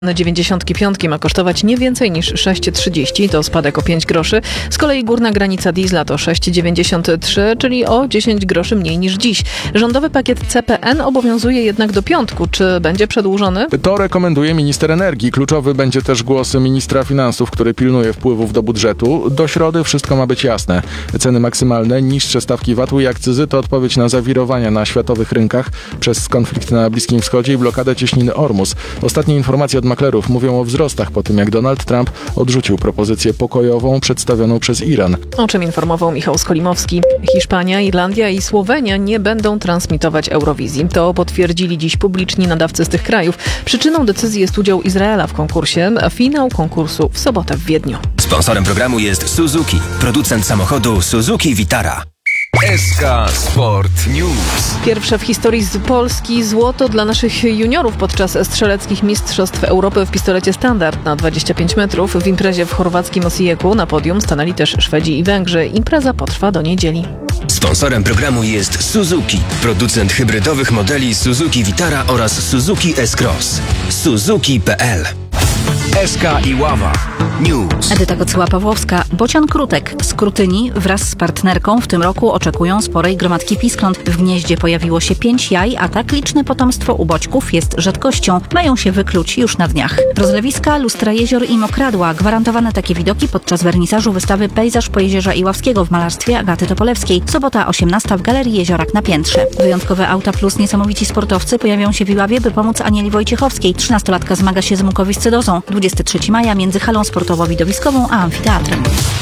95 ma kosztować nie więcej niż 6,30, to spadek o 5 groszy. Z kolei górna granica diesla to 6,93, czyli o 10 groszy mniej niż dziś. Rządowy pakiet CPN obowiązuje jednak do piątku. Czy będzie przedłużony? To rekomenduje minister energii. Kluczowy będzie też głos ministra finansów, który pilnuje wpływów do budżetu. Do środy wszystko ma być jasne. Ceny maksymalne, niższe stawki VAT-u i akcyzy to odpowiedź na zawirowania na światowych rynkach przez konflikt na Bliskim Wschodzie i blokadę cieśniny Ormus. Ostatnie informacje od maklerów mówią o wzrostach po tym, jak Donald Trump odrzucił propozycję pokojową przedstawioną przez Iran. O czym informował Michał Skolimowski. Hiszpania, Irlandia i Słowenia nie będą transmitować Eurowizji. To potwierdzili dziś publiczni nadawcy z tych krajów. Przyczyną decyzji jest udział Izraela w konkursie, a finał konkursu w sobotę w Wiedniu. Sponsorem programu jest Suzuki, producent samochodu Suzuki Vitara. SK Sport News. Pierwsze w historii z Polski złoto dla naszych juniorów podczas strzeleckich mistrzostw Europy w pistolecie standard na 25 metrów. W imprezie w chorwackim Osijeku na podium stanęli też Szwedzi i Węgrzy. Impreza potrwa do niedzieli. Sponsorem programu jest Suzuki, producent hybrydowych modeli Suzuki Vitara oraz Suzuki S-Cross. Suzuki.pl. SK Iława News. Edyta Kocyła-Pawłowska. Bocian Krutek z Krutyni wraz z partnerką w tym roku oczekują sporej gromadki piskląt. W gnieździe pojawiło się 5 jaj, a tak liczne potomstwo u boćków jest rzadkością. Mają się wykluć już na dniach. Rozlewiska, lustra jezior i mokradła. Gwarantowane takie widoki podczas wernisażu wystawy Pejzaż Pojezierza Iławskiego w malarstwie Agaty Topolewskiej. Sobota 18 w Galerii Jeziorak na Piętrze. Wyjątkowe auta plus niesamowici sportowcy pojawią się w Iławie, by pomóc Anieli Wojciechowskiej. 13-latka zmaga się z mukowiscydozą. 23 maja między halą sportowo-widowiskową a amfiteatrem.